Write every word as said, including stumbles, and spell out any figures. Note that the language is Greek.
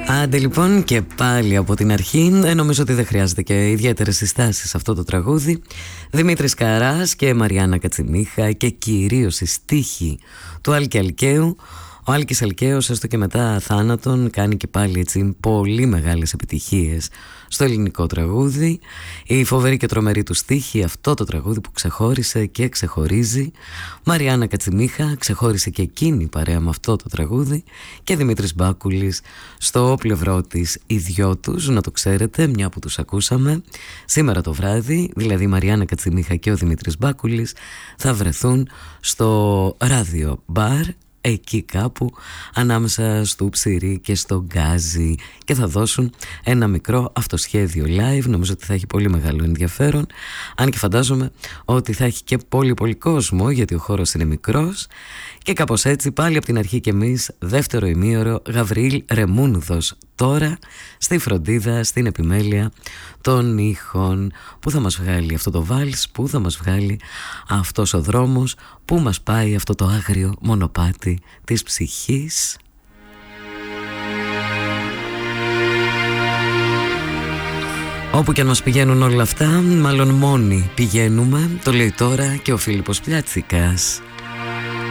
Άντε λοιπόν και πάλι από την αρχή. ε, Νομίζω ότι δεν χρειάζεται και ιδιαίτερες συστάσεις αυτό το τραγούδι. Δημήτρης Καράς και Μαριάννα Κατσιμίχα, και κυρίως η στίχη του Άλκη Αλκαίου. Ο Άλκης Αλκαίος, έστω και μετά θάνατον, κάνει και πάλι έτσι πολύ μεγάλες επιτυχίες στο ελληνικό τραγούδι. Η φοβερή και τρομερή του στίχη, αυτό το τραγούδι που ξεχώρισε και ξεχωρίζει. Μαριάννα Κατσιμίχα ξεχώρισε και εκείνη παρέα με αυτό το τραγούδι. Και Δημήτρης Μπάκουλης στο πλευρό της, οι δυο τους, να το ξέρετε, μια που τους ακούσαμε σήμερα το βράδυ, δηλαδή η Μαριάννα Κατσιμίχα και ο Δημήτρης Μπάκουλης, θα βρεθούν στο ράδιο μπαρ, εκεί κάπου ανάμεσα στο Ψηρή και στο Γκάζι, και θα δώσουν ένα μικρό αυτοσχέδιο live. Νομίζω ότι θα έχει πολύ μεγάλο ενδιαφέρον, αν και φαντάζομαι ότι θα έχει και πολύ πολύ κόσμο, γιατί ο χώρος είναι μικρός. Και κάπως έτσι πάλι από την αρχή και εμείς, δεύτερο ημίωρο, Γαβριήλ Ρεμούνδος τώρα στη φροντίδα, στην επιμέλεια των ήχων, που θα μας βγάλει αυτό το βάλς, που θα μας βγάλει αυτός ο δρόμος, που μας πάει αυτό το άγριο μονοπάτι της ψυχής. Όπου και αν μας πηγαίνουν όλα αυτά, μάλλον μόνοι πηγαίνουμε, το λέει τώρα και ο Φίλιππος Πλιάτσικας.